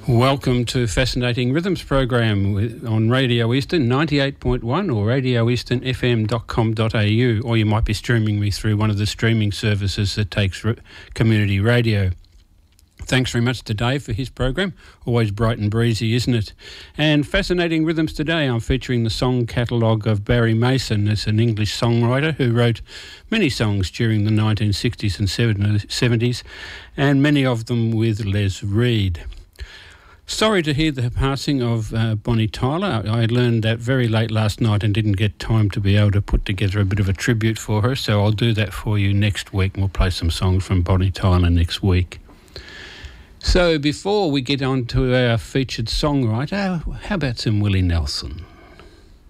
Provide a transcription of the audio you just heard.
Welcome to Fascinating Rhythms program on Radio Eastern 98.1 or radioeasternfm.com.au, or you might be streaming me through one of the streaming services that takes community radio. Thanks very much to Dave for his program. Always bright and breezy, isn't it? And Fascinating Rhythms today, I'm featuring the song catalogue of Barry Mason as an English songwriter who wrote many songs during the 1960s and 70s, and many of them with Les Reed. Sorry to hear the passing of Bonnie Tyler. I learned that very late last night and didn't get time to be able to put together a bit of a tribute for her, so I'll do that for you next week, and we'll play some songs from Bonnie Tyler next week. So before we get on to our featured songwriter, how about some Willie Nelson?